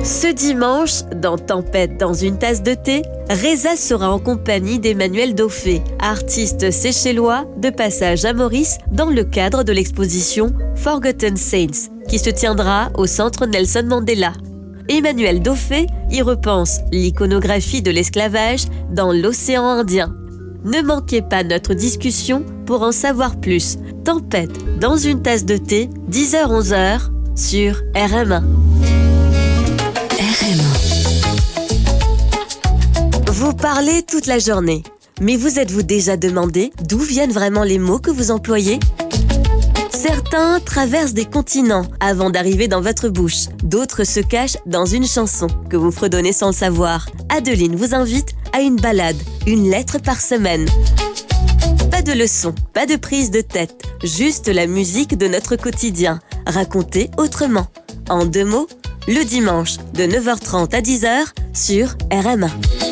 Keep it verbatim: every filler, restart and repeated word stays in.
Ce dimanche, dans Tempête dans une tasse de thé, Reza sera en compagnie d'Emmanuel Daufé, artiste séchellois de passage à Maurice dans le cadre de l'exposition Forgotten Saints, qui se tiendra au centre Nelson Mandela. Emmanuel Daufé y repense l'iconographie de l'esclavage dans l'océan Indien. Ne manquez pas notre discussion pour en savoir plus. Tempête dans une tasse de thé, dix heures onze heures sur R M un. R M un. Vous parlez toute la journée, mais vous êtes-vous déjà demandé d'où viennent vraiment les mots que vous employez ? Certains traversent des continents avant d'arriver dans votre bouche. D'autres se cachent dans une chanson que vous fredonnez sans le savoir. Adeline vous invite à une balade, une lettre par semaine. Pas de leçons, pas de prise de tête, juste la musique de notre quotidien, racontée autrement. En deux mots, le dimanche de neuf heures trente à dix heures sur R M un.